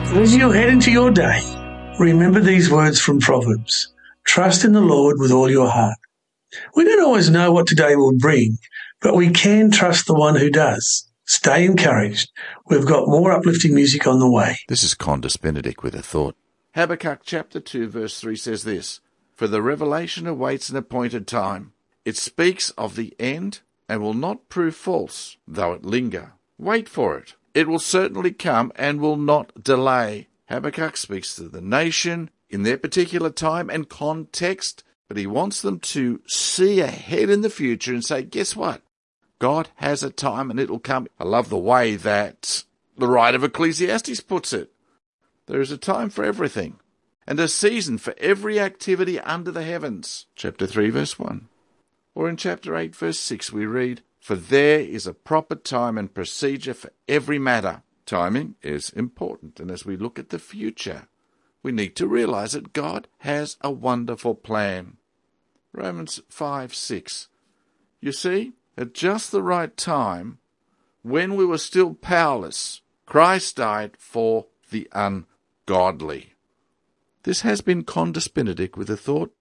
As you head into your day, remember these words from Proverbs. Trust in the Lord with all your heart. We don't always know what today will bring, but we can trust the one who does. Stay encouraged. We've got more uplifting music on the way. This is Condis Benedict with a thought. Habakkuk chapter 2 verse 3 says this, "For the revelation awaits an appointed time. It speaks of the end and will not prove false, though it linger. Wait for it. It will certainly come and will not delay." Habakkuk speaks to the nation in their particular time and context, but he wants them to see ahead in the future and say, guess what? God has a time and it'll come. I love the way that the writer of Ecclesiastes puts it. There is a time for everything, and a season for every activity under the heavens. Chapter 3, verse 1. Or in chapter 8, verse 6, we read, "For there is a proper time and procedure for every matter." Timing is important, and as we look at the future, we need to realize that God has a wonderful plan. Romans 5:6. You see, at just the right time, when we were still powerless, Christ died for the ungodly. This has been Condis Benedict with a thought.